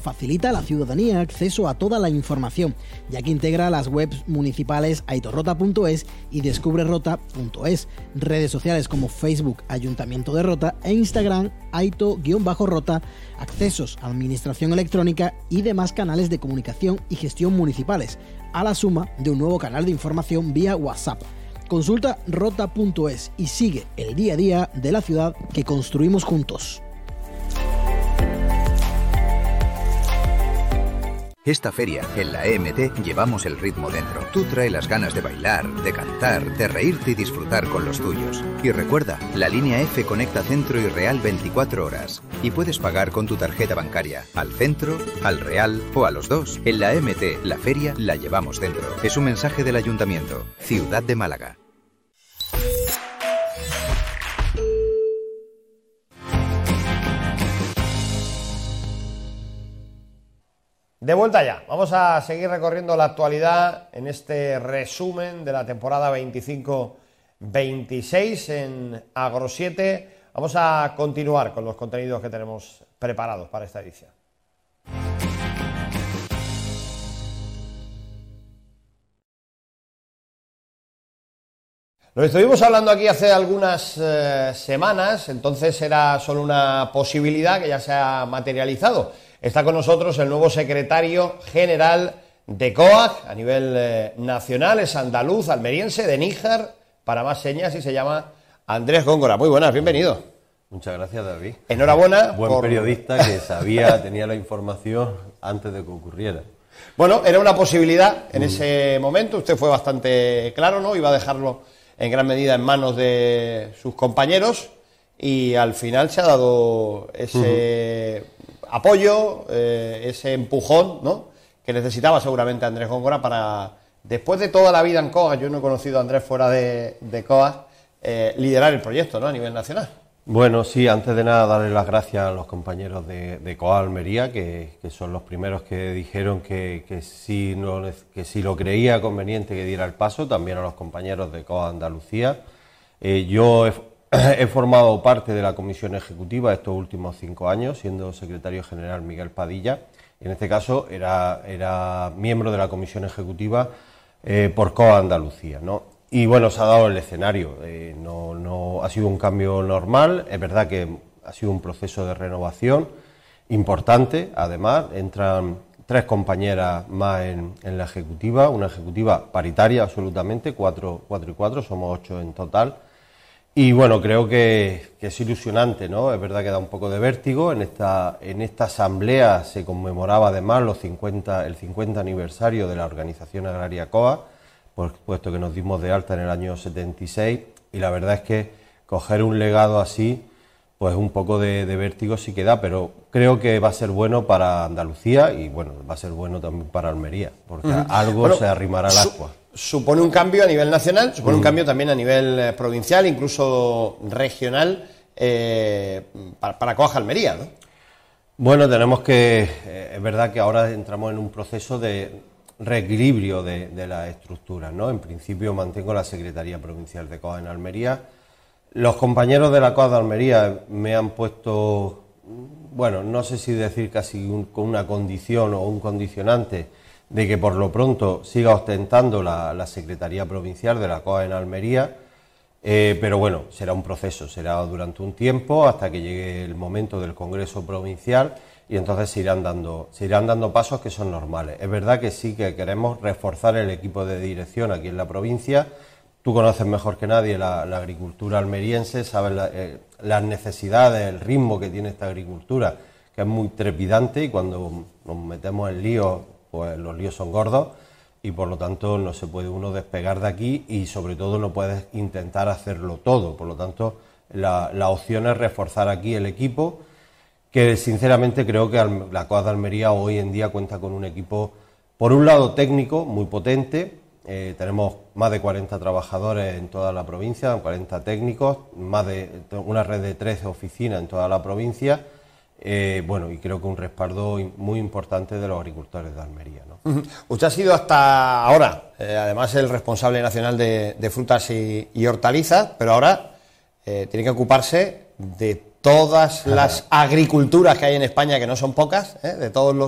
facilita a la ciudadanía acceso a toda la información, ya que integra las webs municipales aitorrota.es y descubrerota.es, redes sociales como Facebook Ayuntamiento de Rota e Instagram aito-rota, accesos a administración electrónica y demás canales de comunicación y gestión municipales, a la suma de un nuevo canal de información vía WhatsApp. Consulta rota.es y sigue el día a día de la ciudad que construimos juntos. Esta feria, en la EMT, llevamos el ritmo dentro. Tú trae las ganas de bailar, de cantar, de reírte y disfrutar con los tuyos. Y recuerda, la línea F conecta Centro y Real 24 horas. Y puedes pagar con tu tarjeta bancaria, al Centro, al Real o a los dos. En la EMT, la feria la llevamos dentro. Es un mensaje del Ayuntamiento. Ciudad de Málaga. De vuelta ya, vamos a seguir recorriendo la actualidad en este resumen de la temporada 25-26 en Agro 7. Vamos a continuar con los contenidos que tenemos preparados para esta edición. Lo estuvimos hablando aquí hace algunas semanas, entonces era solo una posibilidad que ya se ha materializado. Está con nosotros el nuevo secretario general de COAG a nivel nacional, es andaluz, almeriense, de Níjar, para más señas, y se llama Andrés Góngora. Muy buenas, bienvenido. Muchas gracias, David. Enhorabuena. Buen periodista que tenía la información antes de que ocurriera. Bueno, era una posibilidad en ese momento, usted fue bastante claro, ¿no? Iba a dejarlo en gran medida en manos de sus compañeros y al final se ha dado ese apoyo, ese empujón, ¿no?, que necesitaba seguramente Andrés Góngora para, después de toda la vida en COAG, yo no he conocido a Andrés fuera de COAG, liderar el proyecto, ¿no?, a nivel nacional. Bueno, sí, antes de nada darle las gracias a los compañeros de COAG Almería, que son los primeros que dijeron que sí lo creía conveniente que diera el paso, también a los compañeros de COAG Andalucía. Yo he formado parte de la comisión ejecutiva estos últimos 5 años, siendo secretario general Miguel Padilla. En este caso era miembro de la comisión ejecutiva por COAG Andalucía, ¿no? Y bueno, se ha dado el escenario, no ha sido un cambio normal, es verdad que ha sido un proceso de renovación importante, además entran 3 compañeras más en la ejecutiva, una ejecutiva paritaria absolutamente, 4 y 4, somos 8 en total. Y bueno, creo que es ilusionante, ¿no? Es verdad que da un poco de vértigo. En esta asamblea se conmemoraba además el 50 aniversario de la Organización Agraria COAG, puesto que nos dimos de alta en el año 76, y la verdad es que coger un legado así, pues un poco de vértigo sí que da, pero creo que va a ser bueno para Andalucía y bueno, va a ser bueno también para Almería, porque algo se arrimará al agua. Supone un cambio a nivel nacional, supone un cambio también a nivel provincial, incluso regional, para COAG Almería, ¿no? Bueno, es verdad que ahora entramos en un proceso de reequilibrio de las estructuras, ¿no? En principio mantengo la Secretaría Provincial de COAG en Almería. Los compañeros de la COAG de Almería me han puesto, bueno, no sé si decir casi con una condición o un condicionante, de que por lo pronto siga ostentando la Secretaría Provincial de la COAG en Almería, pero bueno, será un proceso, será durante un tiempo hasta que llegue el momento del Congreso Provincial y entonces se irán dando pasos que son normales. Es verdad que sí que queremos reforzar el equipo de dirección aquí en la provincia. Tú conoces mejor que nadie la agricultura almeriense, sabes las necesidades, el ritmo que tiene esta agricultura, que es muy trepidante, y cuando nos metemos en líos, pues los líos son gordos y por lo tanto no se puede uno despegar de aquí y sobre todo no puedes intentar hacerlo todo. Por lo tanto, la opción es reforzar aquí el equipo, que sinceramente creo que la COAG de Almería hoy en día cuenta con un equipo, por un lado técnico, muy potente. Tenemos más de 40 trabajadores en toda la provincia, 40 técnicos, una red de 13 oficinas en toda la provincia. Bueno, y creo que un respaldo muy importante de los agricultores de Almería, ¿no? Usted ha sido hasta ahora, además, el responsable nacional de frutas y hortalizas, pero ahora tiene que ocuparse de todas las agriculturas que hay en España, que no son pocas, de todos los